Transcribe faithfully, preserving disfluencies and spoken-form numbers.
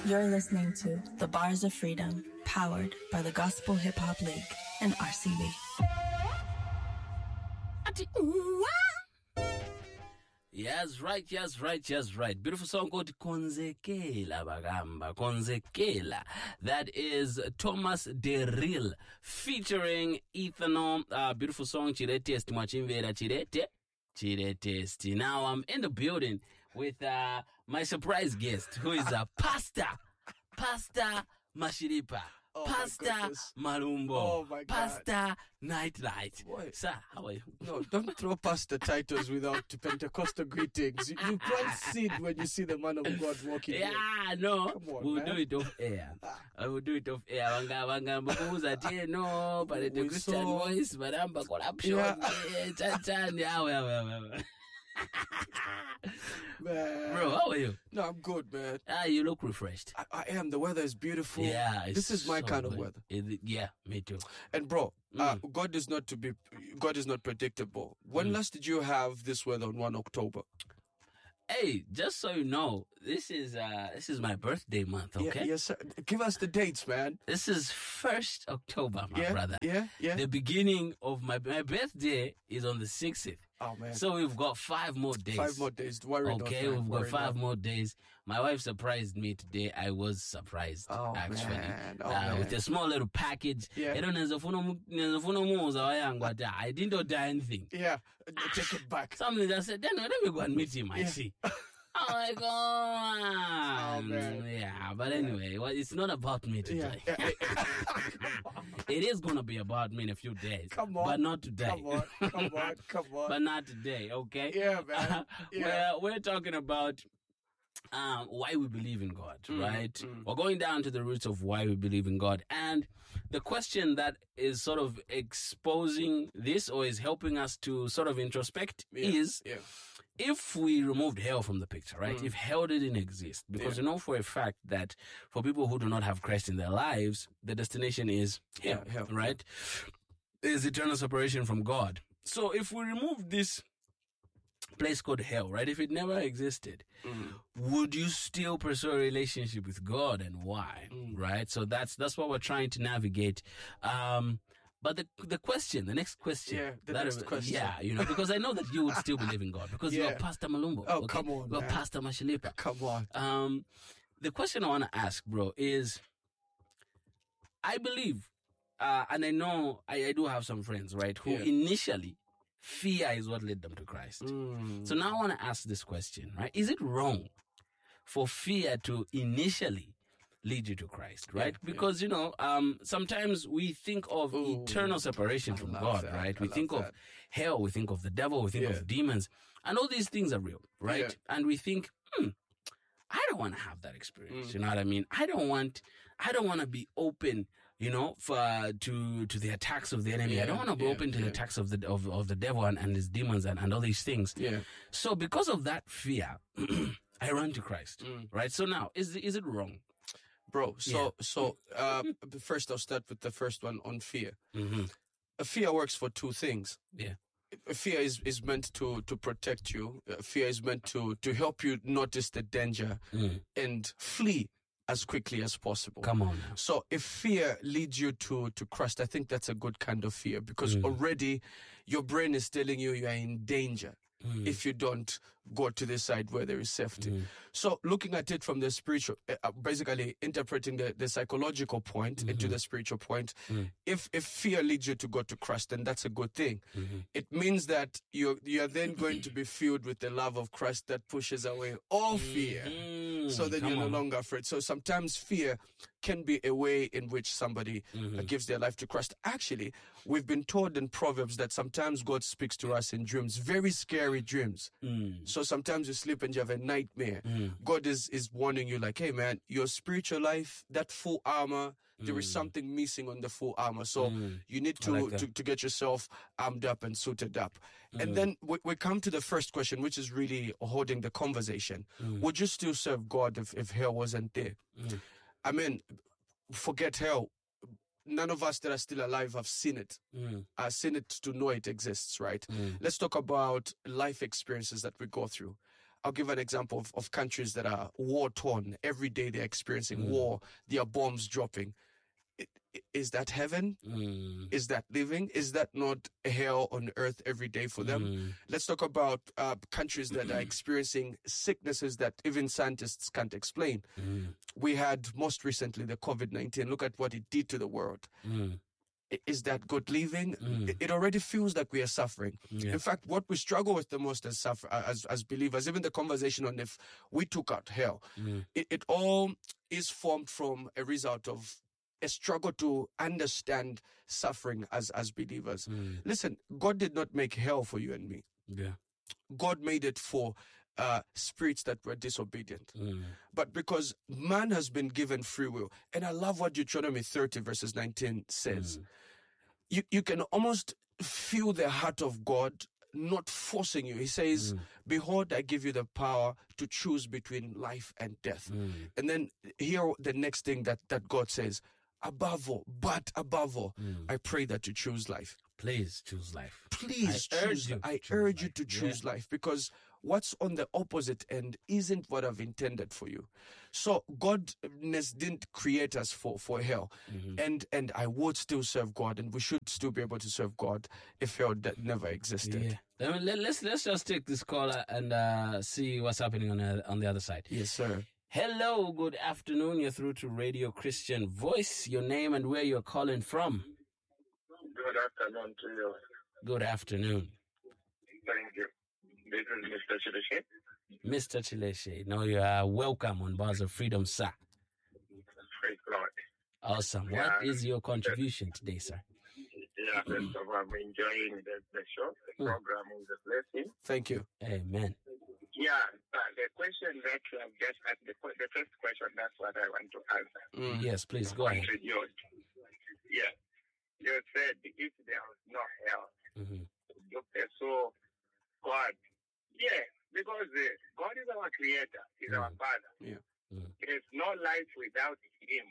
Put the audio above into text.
You're listening to The Bars of Freedom, powered by the Gospel Hip Hop League and R C B. Yes, right, yes, right, yes, right. Beautiful song called Konzekela Bagamba, Konzekela. That is Thomas Derrill featuring Ethanol. Uh, beautiful song, Chirete Estimachimvera Chirete. Chirete. Now I'm in the building with uh, my surprise guest, who is a pastor, Pastor Mashiripa. Oh Pastor Malumbo. Oh my God. Pastor Nightlight. Boy. Sir, how are you? No, don't throw pastor titles without Pentecostal greetings. You, you plant seed when you see the man of God walking in. Yeah, no. Come on, we'll man. do it off air. I will do it off air. Wanga wanga mbuza tie no, but the We Christian saw- voice, madamba corruption. Yeah. Yeah, chan chan. Yeah, well, well, well. Man. Bro, how are you? No, I'm good, man. Ah, you look refreshed. I, I am. The weather is beautiful. Yeah, it's This is my so kind of good. weather. It- yeah, me too. And bro, uh, Mm. God is not to be. God is not predictable. When last did you have this weather on first October? Hey, just so you know, this is uh this is my birthday month, Yeah, okay? yes, sir. Give us the dates, man. This is first October, my yeah, brother. Yeah, yeah. The beginning of my my birthday is on the sixth. oh man, So we've got five more days. five more days. Worry not, Okay, man. we've got Worry five not. more days. My wife surprised me today. I was surprised, Oh, actually. man. Oh, uh, man. With a small little package. Yeah. I don't know, I didn't do anything. Yeah, take it back. Something that said, then let me go and meet him, I Yeah. see. Oh my God. Oh, man. Yeah, but anyway, well, it's not about me Yeah. today. yeah. It is going to be about me in a few days. Come on. But not today. Come on, come on, come on. But not today, okay? Yeah, man. Yeah. We're, we're talking about um, why we believe in God, Mm, right? mm. We're going down to the roots of why we believe in God. And the question that is sort of exposing this or is helping us to sort of introspect Yeah, is yeah. if we removed hell from the picture, right? Mm. If hell didn't exist, because Yeah. you know for a fact that for people who do not have Christ in their lives, the destination is hell, Yeah, hell, right? Is eternal separation from God. So if we remove this place called hell, right? If it never existed, Mm. would you still pursue a relationship with God, and why? Mm. Right? So that's that's what we're trying to navigate. Um, but the the question, the next question, Yeah, the that next is- question. yeah, you know, because I know that you would still believe in God because Yeah. you're Pastor Malumbo. Oh, okay? come on, you're man. Pastor Mashilipa. Come on. Um, the question I want to ask, bro, is I believe, uh, and I know I, I do have some friends, right, who Yeah. initially fear is what led them to Christ. Mm. So now I want to ask this question, right? Is it wrong for fear to initially lead you to Christ, right? Yeah, yeah. Because, you know, um, sometimes we think of Ooh, eternal separation I from love God, that. right? I We love think of that. hell, we think of the devil, we think Yeah. of demons, and all these things are real, right? Yeah. And we think, hmm, I don't want to have that experience. Mm. You know what I mean? I don't want, I don't want to be open, you know, for to to the attacks of the enemy. I don't Yeah, want to be yeah, open to the yeah. attacks of the of, of the devil and, and his demons and, and all these things. Yeah. So because of that fear, I run to Christ, Mm. right? So now, is is it wrong? Bro, so so uh, first I'll start with the first one on fear. Mm-hmm. Uh, Fear works for two things. Yeah. Fear is, is meant to, to protect you. Uh, Fear is meant to, to help you notice the danger Mm. and flee as quickly as possible. Come on now. So if fear leads you to, to Christ, I think that's a good kind of fear because Mm. already your brain is telling you you are in danger Mm. if you don't go to the side where there is safety. Mm. So looking at it from the spiritual, uh, basically interpreting the, the psychological point into Mhm. the spiritual point, Mm. if if fear leads you to go to Christ, then that's a good thing. Mhm. It means that you're, you're then going to be filled with the love of Christ that pushes away all fear. Mhm. So then Come you're no on. longer afraid. So sometimes fear can be a way in which somebody uh, Mhm. gives their life to Christ. Actually, we've been told in Proverbs that sometimes God speaks to us in dreams, very scary dreams. Mm. So sometimes you sleep and you have a nightmare. Mm. God is, is warning you like, hey man, your spiritual life, that full armor, there is Mm. something missing on the full armor. So Mm. you need I to, like that. to, to get yourself armed up and suited up. Mm. And then we, we come to the first question, which is really holding the conversation. Mm. Would you still serve God if, if hell wasn't there? Mm. I mean, forget hell. None of us that are still alive have seen it. Mm. I've seen it to know it exists, right? Mm. Let's talk about life experiences that we go through. I'll give an example of, of countries that are war-torn. Every day they're experiencing Mm. war. There are bombs dropping. I- i- Is that heaven? Mm. Is that living? Is that not hell on earth every day for them? Mm. Let's talk about uh, countries that are experiencing sicknesses that even scientists can't explain. Mm. We had most recently the COVID nineteen. Look at what it did to the world. Mm. I- Is that good living? Mm. It- It already feels like we are suffering. Yeah. In fact, what we struggle with the most as suffer- as, as believers, even the conversation on if we took out hell, Mm. it, it all is formed from a result of a struggle to understand suffering as, as believers. Mm. Listen, God did not make hell for you and me. Yeah. God made it for uh, spirits that were disobedient. Mm. But because man has been given free will, and I love what Deuteronomy thirty verses nineteen says, Mm. you, you can almost feel the heart of God not forcing you. He says, Mm. behold, I give you the power to choose between life and death. Mm. And then here the next thing that, that God says, above all, but above all, Mm. I pray that you choose life. Please choose life. Please I urge choose. you I to choose urge you life. to Yeah. choose life, because what's on the opposite end isn't what I've intended for you. So Godness didn't create us for, for hell. Mhm. And and I would still serve God, and we should still be able to serve God if hell that never existed. Yeah. Let, let, let's let's just take this caller and uh, see what's happening on the, on the other side. Yes, sir. Hello, good afternoon. You're through to Radio Christian Voice. Your name and where you're calling from. Good afternoon to you. Good afternoon, Thank you. This is Mister Chidishi. Mister Chileshe. Now you are welcome on Bars of Freedom, sir. Praise Lord. Awesome. Yeah. What is your contribution today, sir? Yeah, first of all, I'm enjoying the, the show. The Mm. program is a blessing. Thank you. Amen. Yeah, uh, the question that you have just asked, the, que- the first question, that's what I want to answer. Mm. Yes, please go ahead. Contribute. Yeah. You said if there was no hell, Mhm. you pursue God. Yeah, because uh, God is our creator, He's our Mm. Father. Yeah. Mm. There's no life without